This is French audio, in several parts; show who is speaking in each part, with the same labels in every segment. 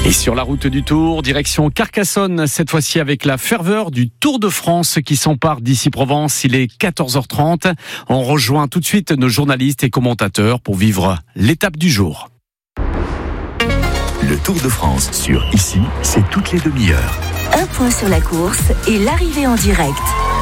Speaker 1: Et sur la route du Tour, direction Carcassonne, cette fois-ci avec la ferveur du Tour de France qui s'empare d'Issy-Provence. Il est 14h30. On rejoint tout de suite nos journalistes et commentateurs pour vivre l'étape du jour.
Speaker 2: Le Tour de France sur Ici, c'est toutes les demi-heures.
Speaker 3: Un point sur la course et l'arrivée en direct.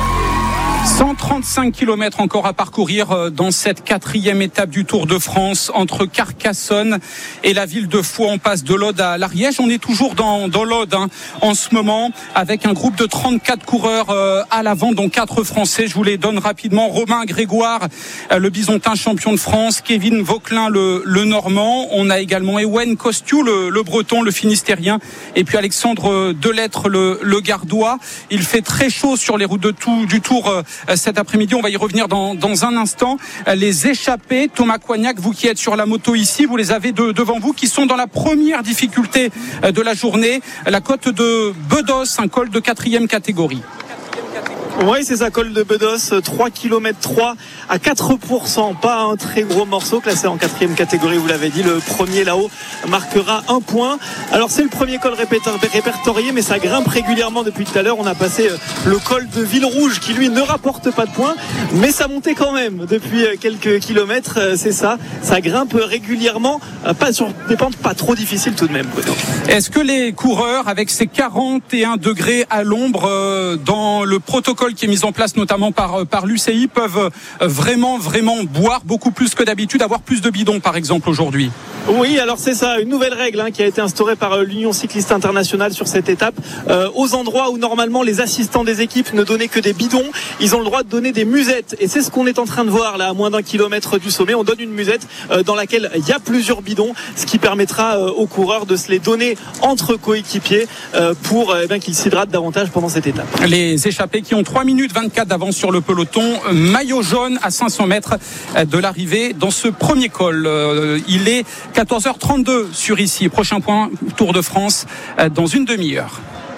Speaker 4: 135 km encore à parcourir dans cette 4e étape du Tour de France entre Carcassonne et la ville de Faux. On passe de l'Aude à l'Ariège. On est toujours dans l'Aude en ce moment avec un groupe de 34 coureurs à l'avant, dont 4 Français. Je vous les donne rapidement. Romain Grégoire, le Bisontin champion de France. Kevin Vauquelin, le Normand. On a également Ewen Kostiou, le Breton, le Finistérien. Et puis Alexandre Delettre, le Gardois. Il fait très chaud sur les routes du Tour cet après-midi. On va y revenir dans un instant. Les échappés, Thomas Coignac, vous qui êtes sur la moto ici, vous les avez devant vous, qui sont dans la première difficulté de la journée, la côte de Bedos, un col de 4e catégorie.
Speaker 5: Oui, c'est ça, col de Bedos, 3 km 3 à 4%, pas un très gros morceau, classé en 4e catégorie, vous l'avez dit. Le premier là-haut marquera 1 point. Alors c'est le premier col répertorié, mais ça grimpe régulièrement depuis tout à l'heure. On a passé le col de Villerouge qui lui ne rapporte pas de points, mais ça montait quand même depuis quelques kilomètres, c'est ça grimpe régulièrement, pas sur des pentes pas trop difficiles tout de même.
Speaker 4: Est-ce que les coureurs, avec ces 41 degrés à l'ombre, dans le protocole qui est mis en place notamment par l'UCI, peuvent vraiment boire beaucoup plus que d'habitude, avoir plus de bidons par exemple aujourd'hui?
Speaker 5: Oui, alors c'est ça, une nouvelle règle qui a été instaurée par l'Union cycliste internationale sur cette étape. Aux endroits où normalement les assistants des équipes ne donnaient que des bidons, ils ont le droit de donner des musettes. Et c'est ce qu'on est en train de voir là, à moins d'1 kilomètre du sommet. On donne une musette dans laquelle il y a plusieurs bidons, ce qui permettra aux coureurs de se les donner entre coéquipiers pour qu'ils s'hydratent davantage pendant cette étape.
Speaker 4: Les échappés qui ont 3 minutes 24 d'avance sur le peloton, maillot jaune à 500 mètres de l'arrivée dans ce premier col. Il est 14h32 sur Ici. Prochain point, Tour de France dans une demi-heure.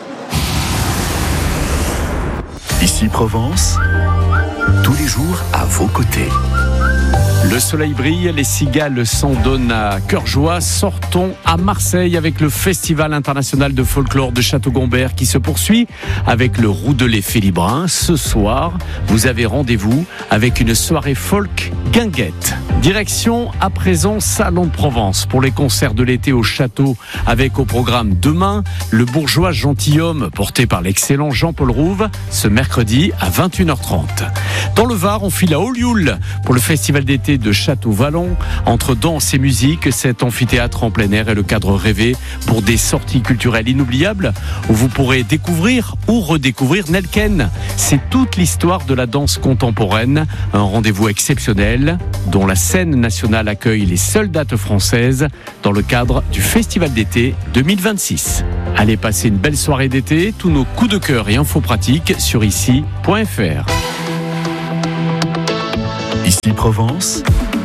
Speaker 2: Ici Provence, tous les jours à vos côtés.
Speaker 1: Le soleil brille, les cigales s'en donnent à cœur joie. Sortons à Marseille avec le Festival international de folklore de Château-Gombert qui se poursuit avec le Roudelet Félibrin. Ce soir, vous avez rendez-vous avec une soirée folk guinguette. Direction à présent Salon de Provence pour les concerts de l'été au château avec au programme demain le bourgeois gentilhomme porté par l'excellent Jean-Paul Rouve ce mercredi à 21h30. Dans le Var, on file à Olioul pour le festival d'été de Château-Vallon. Entre danse et musique, cet amphithéâtre en plein air est le cadre rêvé pour des sorties culturelles inoubliables où vous pourrez découvrir ou redécouvrir Nelken. C'est toute l'histoire de la danse contemporaine, un rendez-vous exceptionnel dont la scène nationale accueille les seules dates françaises dans le cadre du festival d'été 2026. Allez passer une belle soirée d'été, tous nos coups de cœur et infos pratiques sur ici.fr.
Speaker 2: Ici Provence,